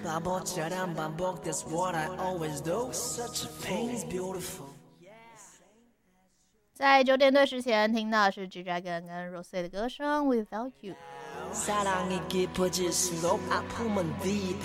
바보처럼 반복, that's what I always do. Such a pain is beautiful. 在9点对时前听到是 G-Dragon 跟 Rosé 的歌声 Without You。 사랑이 깊어질수록 아픔은